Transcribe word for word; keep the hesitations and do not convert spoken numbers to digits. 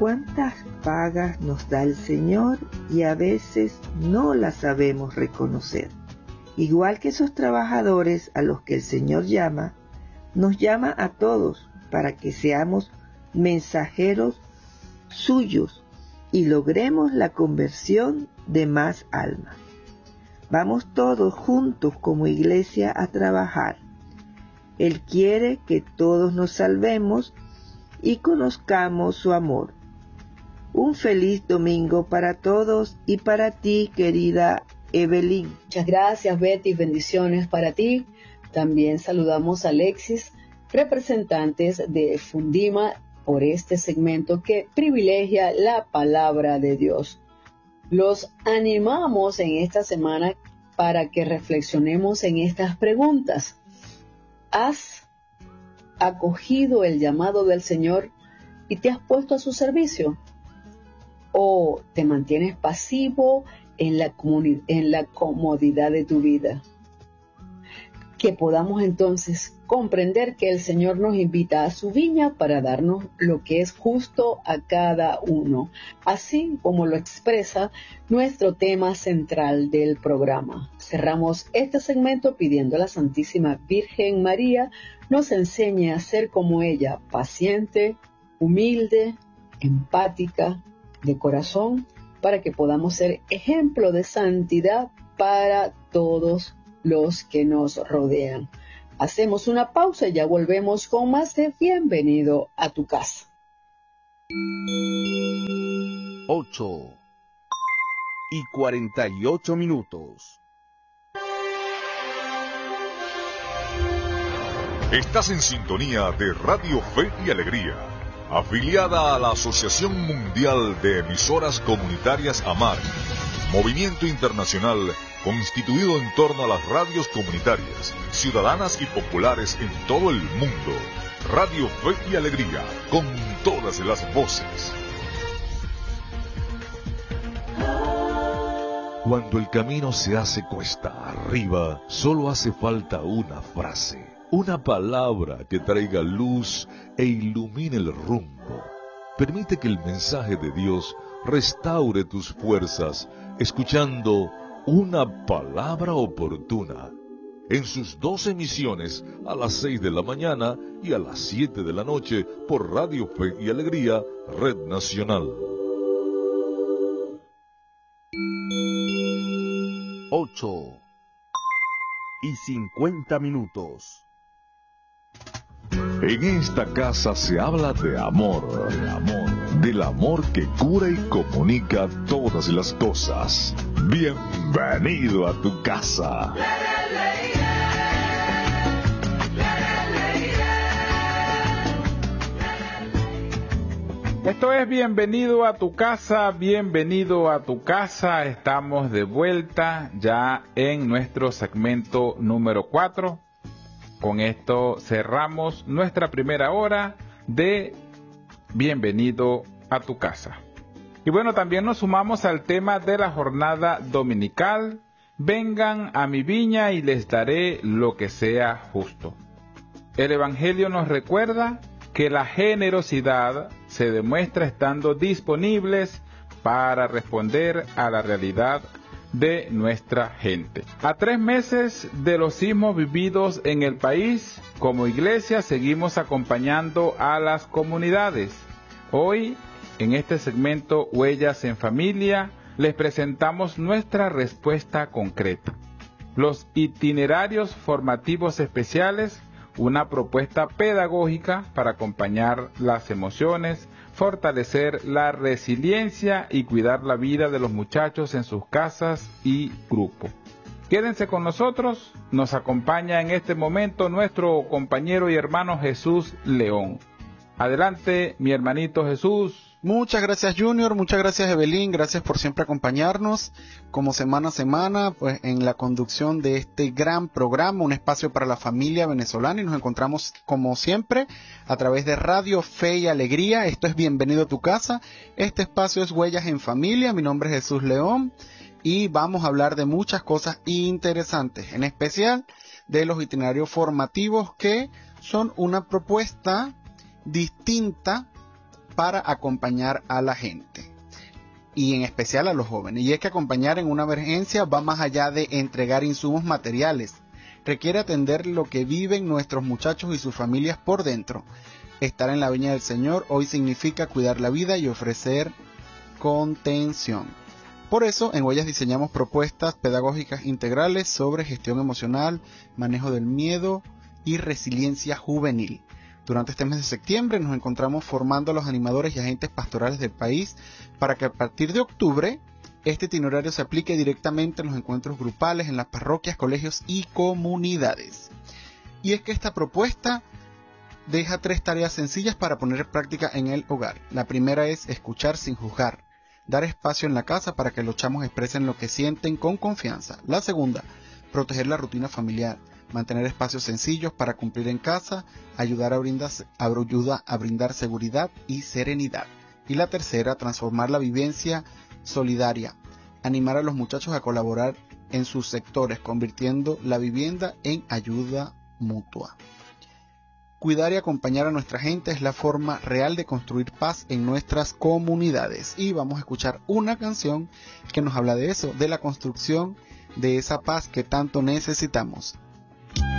¿Cuántas pagas nos da el Señor y a veces no las sabemos reconocer? Igual que esos trabajadores a los que el Señor llama, nos llama a todos para que seamos mensajeros suyos y logremos la conversión de más almas. Vamos todos juntos como iglesia a trabajar. Él quiere que todos nos salvemos y conozcamos su amor. Un feliz domingo para todos y para ti, querida Evelyn. Muchas gracias, Betty. Bendiciones para ti. También saludamos a Alexis, representantes de Fundima, por este segmento que privilegia la palabra de Dios. Los animamos en esta semana para que reflexionemos en estas preguntas. ¿Has acogido el llamado del Señor y te has puesto a su servicio? ¿O te mantienes pasivo en la, comuni- en la comodidad de tu vida? Que podamos entonces comprender que el Señor nos invita a su viña para darnos lo que es justo a cada uno, así como lo expresa nuestro tema central del programa. Cerramos este segmento pidiendo a la Santísima Virgen María nos enseñe a ser como ella, paciente, humilde, empática, de corazón, para que podamos ser ejemplo de santidad para todos los que nos rodean. Hacemos una pausa y ya volvemos con más de Bienvenido a tu casa. ocho y cuarenta y ocho minutos. Estás en sintonía de Radio Fe y Alegría, afiliada a la Asociación Mundial de Emisoras Comunitarias AMAR, movimiento internacional constituido en torno a las radios comunitarias, ciudadanas y populares en todo el mundo. Radio Fe y Alegría, con todas las voces. Cuando el camino se hace cuesta arriba, solo hace falta una frase, una palabra que traiga luz e ilumine el rumbo. Permite que el mensaje de Dios restaure tus fuerzas, escuchando Una Palabra Oportuna, en sus dos emisiones a las seis de la mañana y a las siete de la noche por Radio Fe y Alegría, Red Nacional. ocho y cincuenta minutos. En esta casa se habla de amor, de amor, del amor que cura y comunica todas las cosas. Bienvenido a tu casa. Esto es Bienvenido a tu casa, bienvenido a tu casa. Estamos de vuelta ya en nuestro segmento número cuatro. Con esto cerramos nuestra primera hora de Bienvenido a tu casa. Y bueno, también nos sumamos al tema de la jornada dominical. Vengan a mi viña y les daré lo que sea justo. El Evangelio nos recuerda que la generosidad se demuestra estando disponibles para responder a la realidad de nuestra gente. A tres meses de los sismos vividos en el país, como iglesia seguimos acompañando a las comunidades. Hoy, en este segmento Huellas en Familia, les presentamos nuestra respuesta concreta. Los itinerarios formativos especiales, una propuesta pedagógica para acompañar las emociones, fortalecer la resiliencia y cuidar la vida de los muchachos en sus casas y grupo. Quédense con nosotros, nos acompaña en este momento nuestro compañero y hermano Jesús León. Adelante, mi hermanito Jesús. Muchas gracias, Junior, muchas gracias, Evelyn, gracias por siempre acompañarnos como semana a semana pues en la conducción de este gran programa, un espacio para la familia venezolana, y nos encontramos como siempre a través de Radio Fe y Alegría. Esto es Bienvenido a tu casa, este espacio es Huellas en Familia, mi nombre es Jesús León y vamos a hablar de muchas cosas interesantes, en especial de los itinerarios formativos que son una propuesta distinta para acompañar a la gente, y en especial a los jóvenes. Y es que acompañar en una emergencia va más allá de entregar insumos materiales. Requiere atender lo que viven nuestros muchachos y sus familias por dentro. Estar en la viña del Señor hoy significa cuidar la vida y ofrecer contención. Por eso, en Huellas diseñamos propuestas pedagógicas integrales sobre gestión emocional, manejo del miedo y resiliencia juvenil. Durante este mes de septiembre nos encontramos formando a los animadores y agentes pastorales del país para que a partir de octubre este itinerario se aplique directamente en los encuentros grupales, en las parroquias, colegios y comunidades. Y es que esta propuesta deja tres tareas sencillas para poner en práctica en el hogar. La primera es escuchar sin juzgar, dar espacio en la casa para que los chamos expresen lo que sienten con confianza. La segunda, proteger la rutina familiar, mantener espacios sencillos para cumplir en casa, ayudar a brindar, ayuda a brindar seguridad y serenidad. Y la tercera, transformar la vivencia solidaria, animar a los muchachos a colaborar en sus sectores, convirtiendo la vivienda en ayuda mutua. Cuidar y acompañar a nuestra gente es la forma real de construir paz en nuestras comunidades. Y vamos a escuchar una canción que nos habla de eso, de la construcción de esa paz que tanto necesitamos.